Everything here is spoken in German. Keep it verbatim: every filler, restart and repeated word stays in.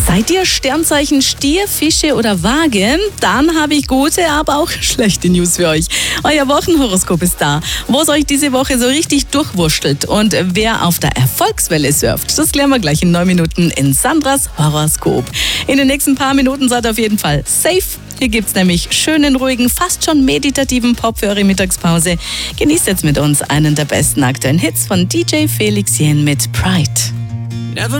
Seid ihr Sternzeichen Stier, Fische oder Waage? Dann habe ich gute, aber auch schlechte News für euch. Euer Wochenhoroskop ist da, wo es euch diese Woche so richtig durchwurschtelt. Und wer auf der Erfolgswelle surft, das klären wir gleich in neun Minuten in Sandras Horoskop. In den nächsten paar Minuten seid ihr auf jeden Fall safe. Hier gibt's nämlich schönen, ruhigen, fast schon meditativen Pop für eure Mittagspause. Genießt jetzt mit uns einen der besten aktuellen Hits von D J Felix Jen mit Pride.